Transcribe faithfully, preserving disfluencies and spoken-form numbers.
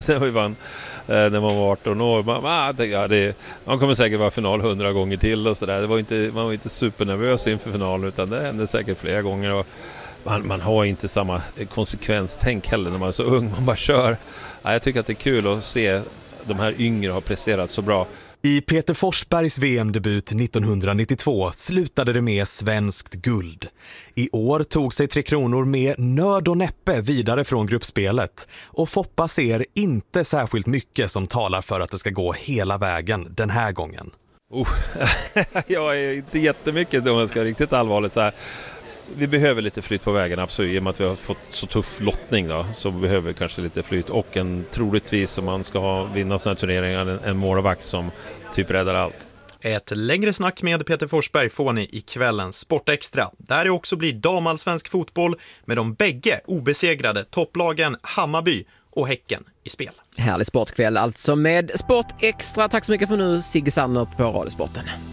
när vi vann eh, när man var arton år. Man, ah, det, ja, det, man kommer säkert vara final hundra gånger till och sådär. Det var inte, man var inte supernervös inför finalen, utan det hände säkert flera gånger. Och man, man har inte samma konsekvenstänk heller när man är så ung. Man bara kör. Ja, jag tycker att det är kul att se de här yngre har presterat så bra. I Peter Forsbergs V M-debut nittonhundranittiotvå slutade det med svenskt guld. I år tog sig Tre Kronor med nöd och näppe vidare från gruppspelet. Och Foppa ser inte särskilt mycket som talar för att det ska gå hela vägen den här gången. Oh, jag är inte jättemycket om jag ska riktigt allvarligt så här. Vi behöver lite flyt på vägen, absolut. I och med att vi har fått så tuff lottning då, så behöver vi kanske lite flyt. Och en troligtvis, om man ska ha, vinna sådana här turneringar, en, en målvakt som typ räddar allt. Ett längre snack med Peter Forsberg får ni i kvällens Sportextra. Där det också blir damallsvensk fotboll med de bägge obesegrade topplagen Hammarby och Häcken i spel. Härlig sportkväll alltså med Sportextra. Tack så mycket för nu, Sigge Sandert på Radiosporten.